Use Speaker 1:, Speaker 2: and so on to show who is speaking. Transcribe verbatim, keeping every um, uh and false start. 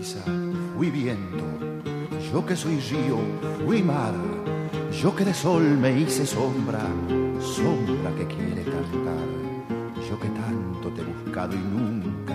Speaker 1: brisa, fui viento, yo que soy río, fui mar, yo que de sol me hice sombra, sombra que quiere cantar, yo que tanto te he buscado y nunca